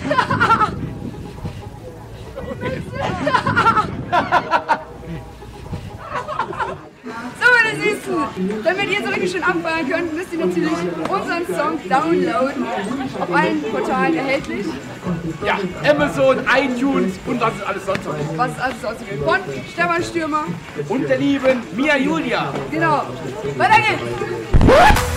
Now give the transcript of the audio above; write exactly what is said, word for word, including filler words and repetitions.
So, meine Süßen, damit ihr so richtig schön abfeiern könnt, müsst ihr natürlich unseren Song downloaden. Auf allen Portalen erhältlich. Ja, Amazon, iTunes und was ist alles sonst noch. Was ist alles sonst noch? Von Stefan Stürmer. Und der lieben Mia Julia. Genau. Weiter geht's.